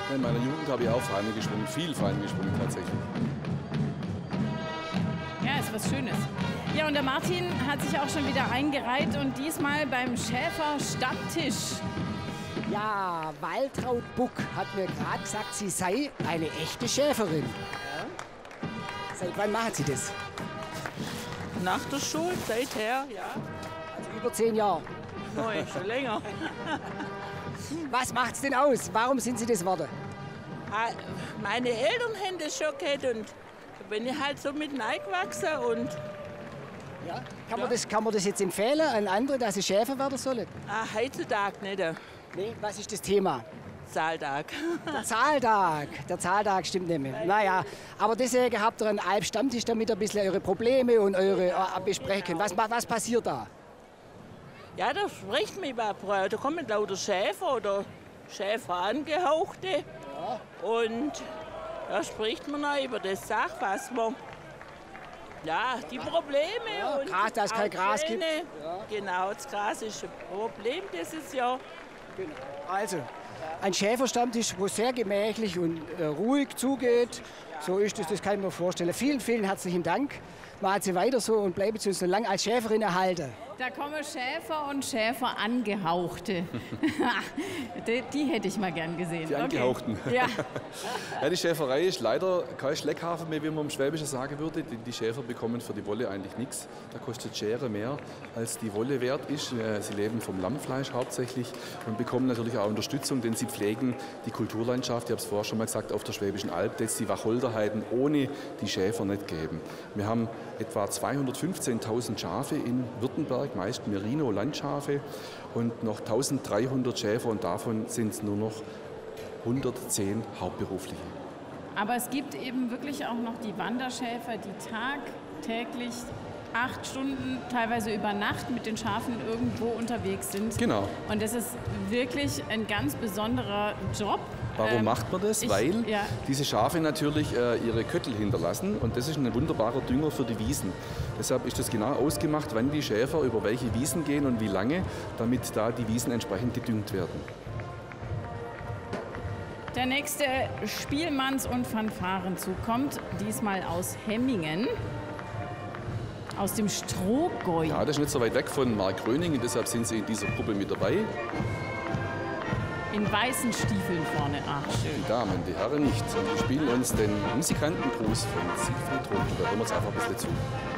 In meiner Jugend habe ich auch Fahne geschwungen, viel Fahne geschwungen tatsächlich. Ja, ist was Schönes. Ja, und der Martin hat sich auch schon wieder eingereiht und diesmal beim Schäfer-Stammtisch. Ja, Waltraud Buck hat mir gerade gesagt, sie sei eine echte Schäferin. Ja. Seit wann machen Sie das? Nach der Schule, seither, ja. Also über 10 Jahre. Nein, schon länger. Was macht's denn aus? Warum sind Sie das geworden? Meine Eltern haben das schon gehabt und da bin ich halt so mit reingewachsen und... Ja. Kann man das jetzt empfehlen an andere, dass sie Schäfer werden sollen? Heutzutage nicht. Nee, was ist das Thema? Zahltag. Der Zahltag stimmt nicht mehr. Naja, aber deswegen habt ihr einen Alp-Stammtisch, damit ihr ein bisschen eure Probleme und eure besprechen könnt. Was passiert da? Ja, da spricht man über, da kommen lauter Schäfer oder Schäfer angehauchte. Ja. Und da spricht man auch über das Sach, was man, ja, die Probleme ja, und Gras, dass es kein Gras gibt. Ja. Genau, das Gras ist ein Problem dieses Jahr. Genau. Also, ein Schäferstammtisch, wo sehr gemächlich und ruhig zugeht. So ist es, das kann ich mir vorstellen. Vielen, vielen herzlichen Dank. Machen Sie weiter so und bleiben Sie uns so lange als Schäferin erhalten. Da kommen Schäfer und Schäfer angehauchte. Die hätte ich mal gern gesehen. Die Angehauchten. Okay. Ja. Ja, die Schäferei ist leider kein Schleckhafen mehr, wie man im Schwäbischen sagen würde. Die Schäfer bekommen für die Wolle eigentlich nichts. Da kostet Schere mehr, als die Wolle wert ist. Sie leben vom Lammfleisch hauptsächlich und bekommen natürlich auch Unterstützung, denn sie pflegen die Kulturlandschaft. Ich habe es vorher schon mal gesagt, auf der Schwäbischen Alb, dass die Wacholderheiden ohne die Schäfer nicht geben. Wir haben etwa 215.000 Schafe in Württemberg, meist Merino-Landschafe und noch 1.300 Schäfer und davon sind es nur noch 110 hauptberufliche. Aber es gibt eben wirklich auch noch die Wanderschäfer, die tagtäglich 8 Stunden, teilweise über Nacht mit den Schafen irgendwo unterwegs sind. Genau. Und das ist wirklich ein ganz besonderer Job. Warum macht man das? Weil diese Schafe natürlich ihre Köttel hinterlassen und das ist ein wunderbarer Dünger für die Wiesen. Deshalb ist das genau ausgemacht, wann die Schäfer über welche Wiesen gehen und wie lange, damit da die Wiesen entsprechend gedüngt werden. Der nächste Spielmanns- und Fanfarenzug kommt diesmal aus Hemmingen. Aus dem Strohgäu. Ja, das ist nicht so weit weg von Markgröningen, deshalb sind sie in dieser Gruppe mit dabei. In weißen Stiefeln vorne. Ach, schön. Die Damen, die Herren nicht. Und wir spielen uns den Musikantengruß von Siegfried Rund. Da hören wir uns einfach ein bisschen zu.